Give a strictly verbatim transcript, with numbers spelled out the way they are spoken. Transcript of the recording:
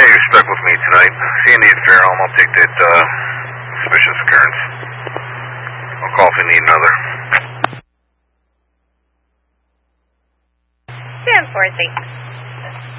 you're stuck with me tonight. Sandy at Fairholme. I'll take that uh, suspicious occurrence. I'll call if you need another. ten four six.